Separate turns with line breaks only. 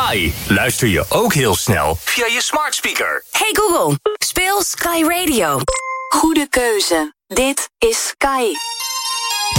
Sky luister je ook heel snel via je smart speaker.
Hey Google, speel Sky Radio. Goede keuze. Dit is Sky.